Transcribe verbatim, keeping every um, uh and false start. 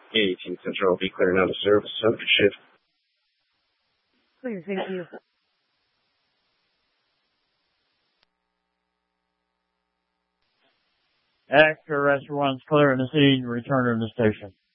eighteen Central will be clearing out of service. So good shift. Clear, thank you. Actor restaurants clearing the scene, returning to the station.